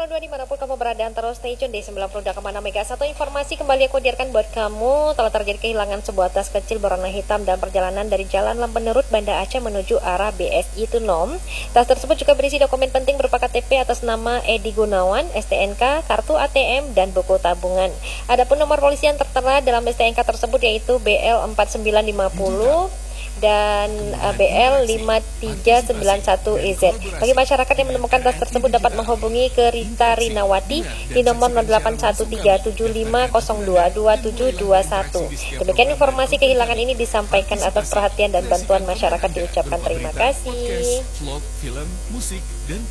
952 dimanapun kamu berada, terus stay tune di 90.6 Mega. Satu informasi kembali aku hadirkan buat kamu. Telah terjadi kehilangan sebuah tas kecil berwarna hitam dan perjalanan dari Jalan Lempenurut Banda Aceh menuju arah BSI Tunom. Tas tersebut juga berisi dokumen penting berupa KTP atas nama Edi Gunawan, STNK, kartu ATM, dan buku tabungan. Adapun nomor polisi yang tertera dalam STNK tersebut yaitu BL 4950 dan BL 5391EZ. Bagi masyarakat yang menemukan tas tersebut dapat menghubungi ke Rita Rinawati di nomor 081375022721. Demikian informasi kehilangan ini disampaikan atas perhatian dan bantuan masyarakat, diucapkan terima kasih.